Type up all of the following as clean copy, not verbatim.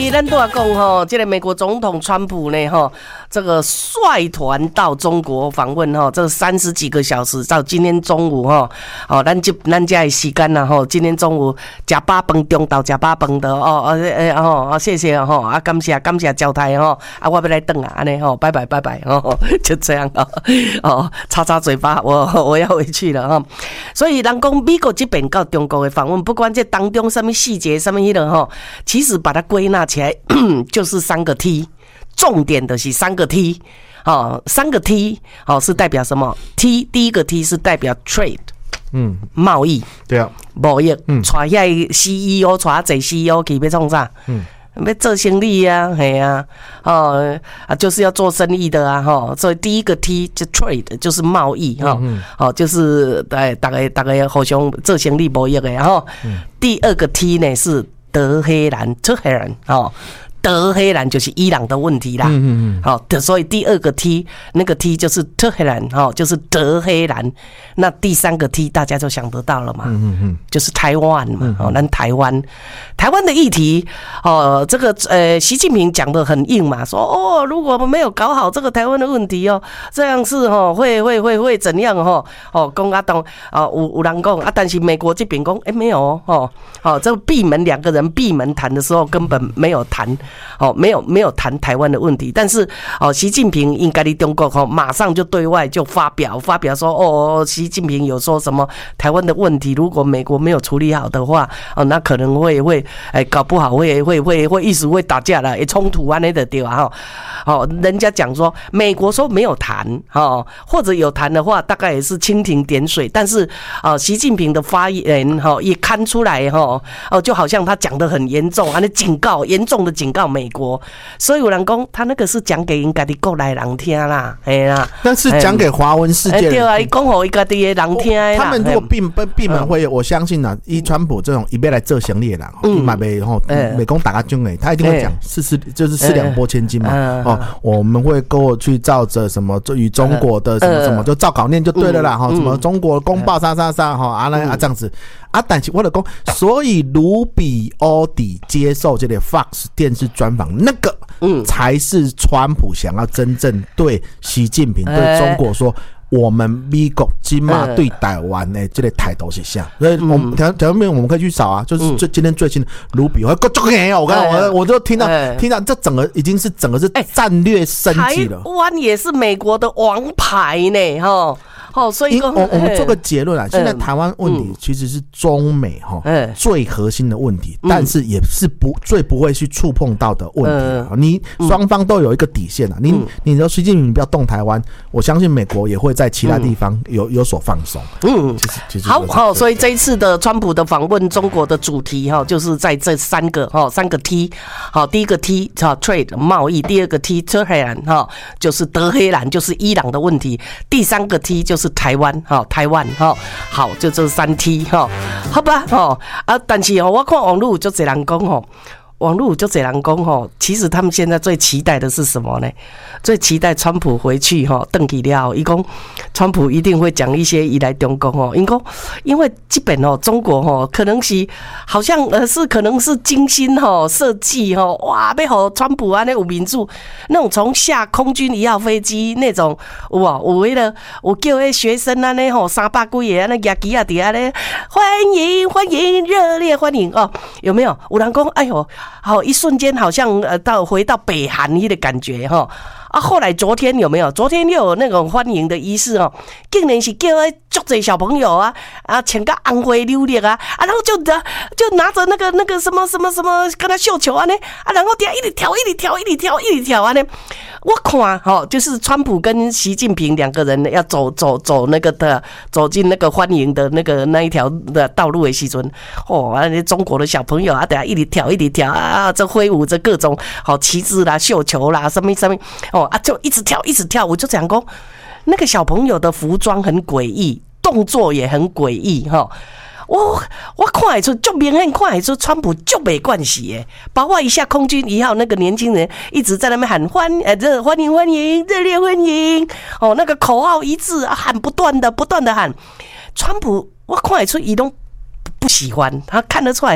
以咱都要讲吼，这个美国总统川普呢，吼，这个率团到中国访问吼，这30几个小时，到今天中午吼，哦，咱家的时间啦吼，今天中午吃饱饭，中昼吃饱饭的哦，谢谢吼，啊，感谢交代吼，啊，我要来等啊，安尼吼，拜拜哦，就这样哦，擦嘴巴，我要回去了哈。所以人讲美国这边到中国的访问，不管这当中什么细节，什么迄个吼，其实把它归纳起来就是3个 T， 重点的是3个 T， 3个 T， 是代表什么 ？T 第一个 T 是代表 trade， 贸易， 对啊， 贸易，带遐 CEO， 带这 CEO 去要创啥？要做生意啊，嘿啊，就是要做生意的啊，所以第一个 T 就 trade 就是贸易就是大家互相做生意贸易的第二个 T 呢是德黑兰，德黑兰就是伊朗的问题啦，所以第二个 T 那个 T 就是德黑兰，就是德黑兰。那第3个 T 大家就想得到了嘛，就是台湾嘛，那台湾的议题，这个习近平讲得很硬嘛，说如果我们没有搞好这个台湾的问题这样是会怎样讲啊当有人讲啊，但是美国这边讲没有这闭门2个人闭门谈的时候根本没有谈。没有谈台湾的问题，但是习近平应该在中国马上就对外就发表说习近平有说什么台湾的问题，如果美国没有处理好的话，那可能会搞不好会一时会打架了，会冲突啊那的对吧？人家讲说美国说没有谈或者有谈的话，大概也是蜻蜓点水，但是习近平的发言也看出来就好像他讲得很严重，严重的警告美国，所以有人讲他那个是讲给人家的国内人听啦， 但是讲给华文世界， 对啊，他讲给人家的人听啦。 他们如果闭门会议，我相信啊，以川普这种一边来做生意的人，伊嘛美讲打个军他一定会讲就是4两拨千斤嘛，我们会过去照着什么与中国的什么就照稿念就对了啦，什么中国公报啥这样子啊，但是我就讲，所以卢比欧底接受这个 Fox 电视专访，那个才是川普想要真正对习近平对中国说，我们美国今嘛对台湾的这个态度是啥？所以我们条面我们可以去找啊，就是今天最新的卢比欧，我就听到这整个已经是整个是战略升级了。 台湾也是美国的王牌呢，所以我们做个结论啊，现在台湾问题其实是中美最核心的问题，但是也是最不会去触碰到的问题。你双方都有一个底线啊，你说习近平不要动台湾，我相信美国也会在其他地方有所放松。其实好，所以这一次的川普的访问中国的主题就是在这3个 T， 第一个 T trade 贸易，第二个 T 德黑兰就是德黑兰就是伊朗的问题，第3个 T 就是台湾好，就这3 T 好吧但是我看网络有很多人讲网络就这人讲其实他们现在最期待的是什么呢？最期待川普回去回去了，他说川普一定会讲一些他来中国因为基本中国可能是好像可能是精心设计哇，要让川普那有民主，那种从下空军1号飞机那种有叫那学生那300几个那亚基亚底下呢，欢迎热烈欢迎有没有？有人说哎呦一瞬间好像回到北韩的感觉后来昨天有没有？昨天又有那种欢迎的仪式竟然是叫足多小朋友穿个红花柳绿然后就拿着那个什么跟他绣球然后一直跳我看就是川普跟习近平2个人要走那个的走进那个欢迎的那一条的道路的时阵中国的小朋友等下一直跳这挥舞着各种旗帜啦、绣球啦什么就一直跳，我就讲说那个小朋友的服装很诡异，动作也很诡异我看得出，就明显看得出川普就没关系耶，包括一下空军1号那个年轻人一直在那边喊欢迎热烈欢迎那个口号一致喊不断的喊，川普我看得出他都不喜欢，他看得出来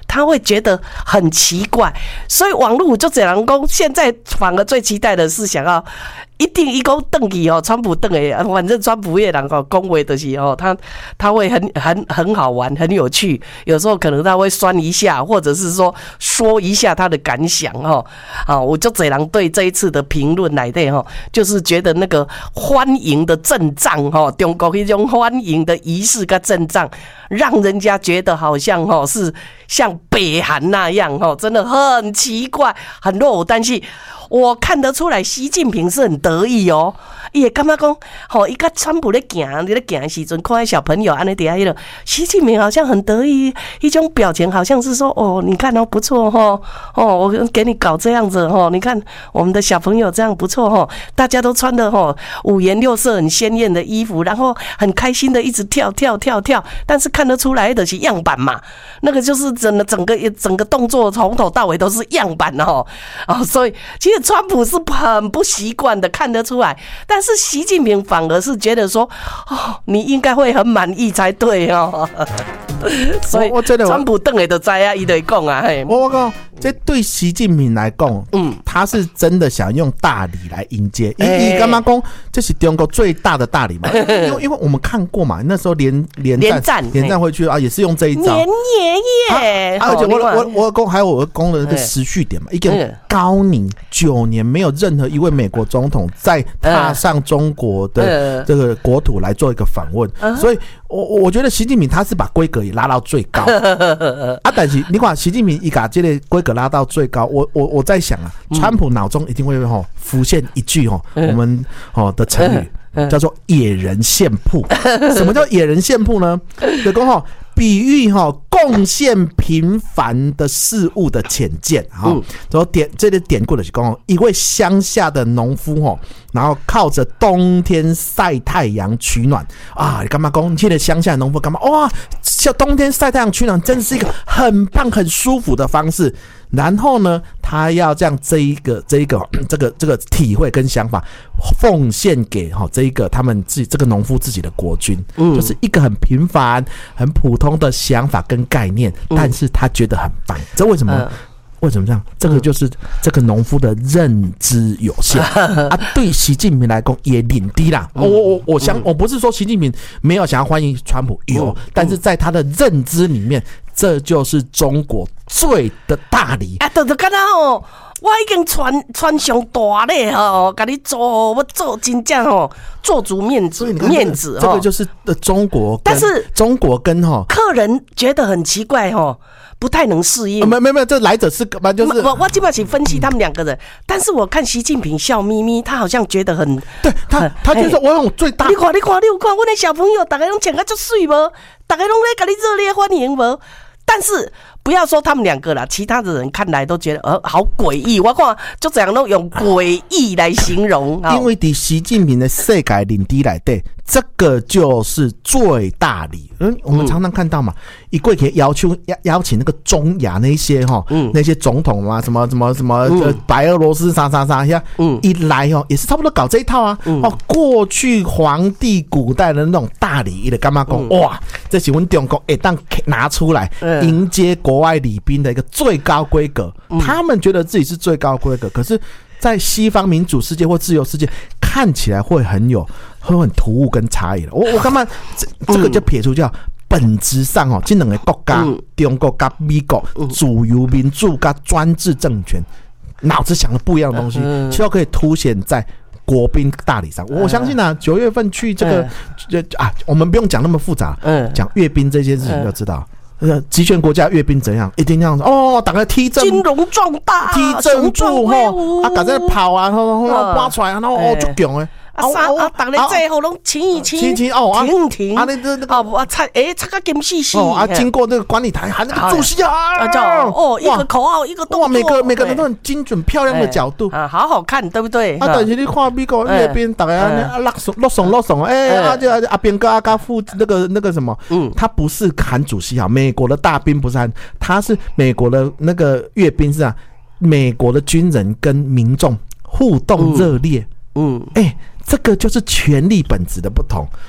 他会觉得很奇怪。所以网络就这样讲，现在反而最期待的是想要。一定一讲邓去哦，川普邓诶，反正川普也人讲恭维的是哦，他会很好玩，很有趣。有时候可能他会酸一下，或者是说一下他的感想哦。啊，我就这人对这一次的评论来的哈，就是觉得那个欢迎的阵仗哈，中国一种欢迎的仪式跟阵仗，让人家觉得好像哈是像北韩那样哈，真的很奇怪，很落伍，但是。我看得出来，习近平是很得意哦。伊会感觉讲，伊甲川普咧行的时阵，看小朋友安尼底下迄个，习近平好像很得意，一种表情好像是说，哦，你看哦，不错哈，我给你搞这样子哈，你看我们的小朋友这样不错哈，大家都穿的五颜六色很鲜艳的衣服，然后很开心的一直跳，但是看得出来的是样板嘛，那个就是整个动作从头到尾都是样板哦，所以其实川普是很不习惯的，看得出来，但是习近平反而是觉得说，你应该会很满意才对哦。所以川普等下就知啊，伊就会讲啊，嘿， 我讲这对习近平来讲，他是真的想用大礼来迎接。你干嘛讲这是中国最大的大礼嘛？因为我们看过嘛，那时候连战回去啊，也是用这一招。 连爷爷， 而且我讲还有我讲的那个时序点嘛，一个高龄9年没有任何一位美国总统再踏上中国的这个国土来做一个访问，所以我觉得习近平他是把规格也拉到最高啊。但是你看习近平一把这个规格拉到最高，我在想啊，川普脑中一定会浮现一句我们的成语叫做野人献曝。什么叫野人献曝呢？就说比喻贡献平凡的事物的浅见这个典故的是说一位乡下的农夫然后靠着冬天晒太阳取暖啊，你干嘛讲这个乡下的农夫干嘛哇，冬天晒太阳取暖真是一个很棒很舒服的方式。然后呢，他要将这个体会跟想法奉献给这一个他们自己这个农夫自己的国军，就是一个很平凡、很普通的想法跟概念，但是他觉得很棒。这为什么？为什么这样？这个就是这个农夫的认知有限啊。对习近平来讲也领低啦。我不是说习近平没有想要欢迎川普，有，但是在他的认知里面，这就是中国最的大礼啊！就刚刚我已经穿上大咧给你做，我做真正做足面子， 这个就是中国， 但是中国跟客人觉得很奇怪不太能适应。 没有，这来者是干就是我基本上分析他们两个人，但是我看习近平笑眯眯，他好像觉得很对他就是我用最大。 你看，我的小朋友大家拢穿得很水无，大家拢在给你热烈欢迎无，但是。不要说他们两个啦，其他的人看来都觉得好诡异。我看就这样都用诡异来形容， 因为在习近平的世界领地来对，这个就是最大礼。我们常常看到嘛，一过可以邀请那个中亚那些那些总统嘛，什么白俄罗斯啥一来也是差不多搞这一套啊。过去皇帝古代的那种大礼的干嘛讲哇，这是我们中国一旦拿出来迎接国外礼宾的一个最高规格，他们觉得自己是最高规格，可是在西方民主世界或自由世界看起来会很突兀跟差异了。我干嘛这个就撇除掉本质上这两个国家，中国跟美国自由民主跟专制政权脑子想的不一样的东西，其实可以凸显在国宾大礼上。我相信9月份去这个我们不用讲那么复杂，讲阅兵这些事情就知道。集权国家阅兵怎样？一定这样子大家踢正， 军容壮大， 踢正步赶在跑啊，拔出来，然后就强诶。 大家最后拢亲一亲，停擦个金细细经过那个管理台喊那个主席一个口号一个动作， 每个人都很精准漂亮的角度好好看，对不对？ 但是你看美国阅兵，大家落怂阿扁哥阿嘎副那个什么，他不是喊主席美国的大兵不是喊，他是美国的那个阅兵是美国的军人跟民众互动热烈，这个就是权力本质的不同。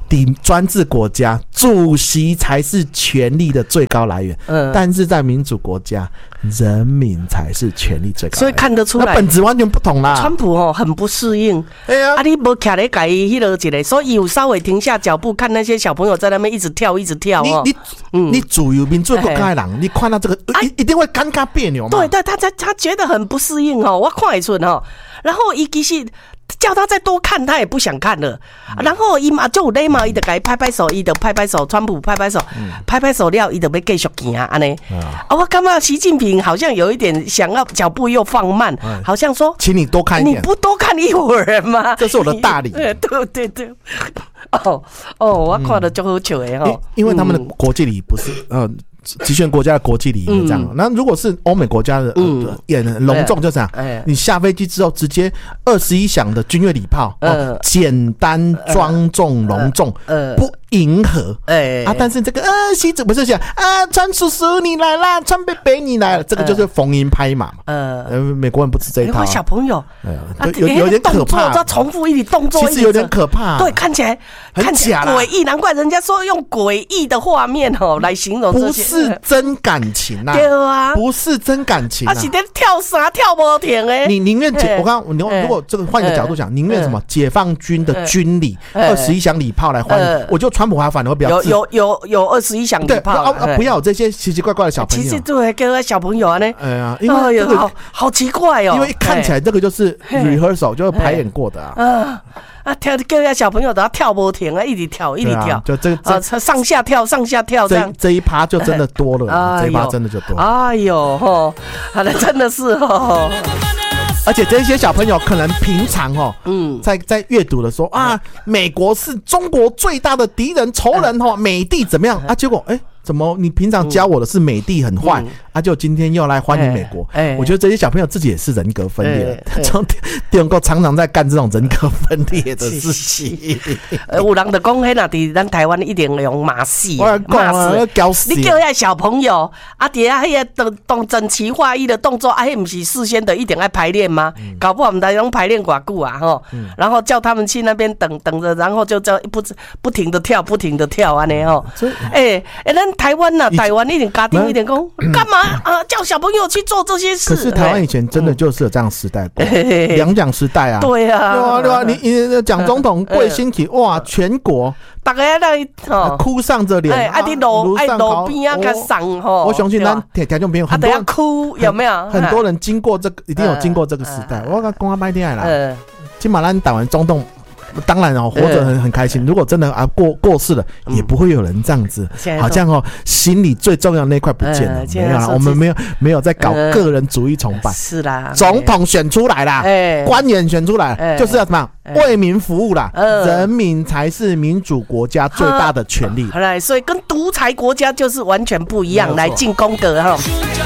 专制国家，主席才是权力的最高来源。但是在民主国家，人民才是权力最高来源。 所以看得出来， 那本质完全不同啦。 川普很不适应。你无徛咧改迄落一个，所以有稍微停下脚步，看那些小朋友在那边一直跳。 你主流民主国家的人，你看到这个一定会尴尬别扭嘛？ 对，他觉得很不适应哦，我看得出哦。然后其实叫他再多看，他也不想看了。然后伊嘛就有礼貌，伊就给拍拍手，伊就拍拍手，川普拍拍手，拍拍手了，伊就要继续行安尼。我感觉习近平好像有一点想要脚步又放慢，好像说， 请你多看一点， 你不多看一会儿吗？ 这是我的大礼。 对。我看得就好笑的哈， 因为他们的国际礼不是集权国家的国际礼仪这样。那如果是欧美国家的也很隆重，就这样。你下飞机之后直接21响的军乐礼炮，简单庄重隆重，不迎合。但是这个习主不是讲川叔叔你来啦，川贝贝你来了，这个就是逢迎拍马嘛。美国人不吃这一套。 小朋友有点可怕， 要重复一点动作， 其实有点可怕。 对，看起来诡异，难怪人家说用诡异的画面来形容这些。 不是真感情呐， 对啊， 不是真感情， 他是在跳啥跳不停哎。 你宁愿我刚如果这个换一个角度讲，宁愿什么解放军的军礼21响礼炮来欢迎，我就川普还反而会比较有21响礼炮， 不要有这些奇奇怪怪的小朋友。 其实对，跟小朋友啊呢， 因为这个好奇怪哦， 因为看起来这个就是 rehearsal 就是排演过的跳叫下小朋友都要跳不停啊，一直跳， 就这上下跳这样。 这一趴就真的多了，这一趴真的就多。 哎呦吼，真的是吼。 而且这些小朋友可能平常在阅读的时候美国是中国最大的敌人仇人美帝怎么样结果怎么你平常教我的是美帝很坏就今天又来欢迎美国。我觉得这些小朋友自己也是人格分裂，中国常常在干这种人格分裂的事情。 有人就讲迄那伫咱台湾一定用骂死，你叫遐小朋友伫遐迄个动整齐划一的动作迄不是事先的一定要排练吗？搞不好我们台湾排练寡久然后叫他们去那边等着，然后就叫不停的跳安尼咱台湾台湾一点家庭一点讲干嘛叫小朋友去做这些事？ 可是台湾以前真的就是有这样时代过，两蒋时代啊。 对啊， 你蒋总统跪星期哇，全国大家在哭丧着脸， 在路边甲送我相信咱听众朋友很多人哭有没有？ 很多人经过这个，一定有经过这个时代。我讲讲歹听啦，今嘛咱台湾总统。当然活着很开心。如果真的过世了，也不会有人这样子，好像心里最重要的那块不见了。没有啦，我们没有在搞个人主义崇拜。 是啦， 总统选出来啦，官员选出来，就是要什么为民服务啦。人民才是民主国家最大的权利。 来，所以跟独裁国家就是完全不一样。来进功格哈。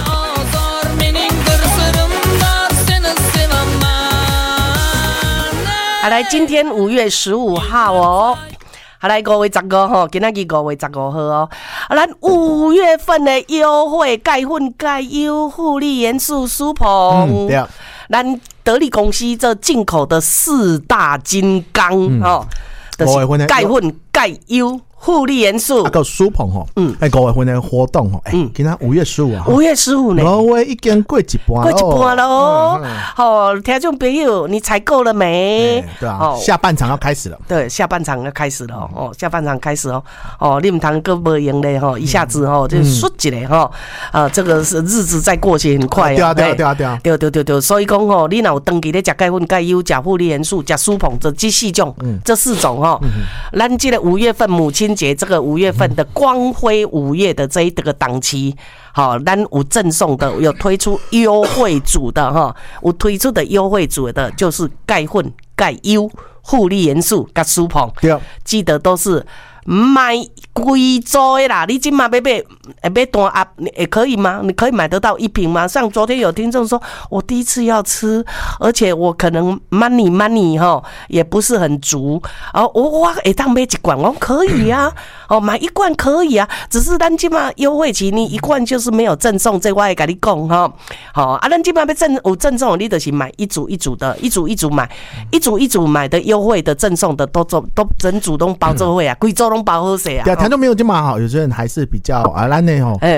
好来，今天5月15号哦。好来，5月15号，今仔日5月15号哦。咱5月份的优惠钙粉钙优护理元素舒膨， 对， 咱得力公司这进口的4大金刚就是钙粉钙优。护理元素， 个舒膨5月份的活动今仔5月15号 ，5月15呢 ，5月已经过一半喽。好，听众朋友，你采购了没？ 对啊，下半场要开始了。 对，下半场要开始了下半场开始你们堂哥不赢嘞一下子就缩起来这个是日子在过去很快对，所以讲你若有登记咧食钙粉、钙优、食护理元素、食舒膨这4种，这4种咱这个5月份母亲节这个5月份的光辉5月的这一个档期，咱有赠送的，有推出优惠组的有推出的优惠组的就是钙粉、钙优、护理元素跟舒膨，记得都是买贵州的啦，你今嘛要单啊，也可以吗？你可以买得到1瓶吗？像昨天有听众说，我第一次要吃，而且我可能 money 哈也不是很足，我会当买1罐，我可以啊，买1罐可以啊，只是咱今嘛优惠期，你1罐就是没有赠送，这我会跟你讲哈。好咱今嘛有赠送，你就是买一组的，一组买，一组买的优惠的赠送的都整组都包做会啊，贵州都包好势啊。 对，听众没有这么好，有些人还是比较咱呢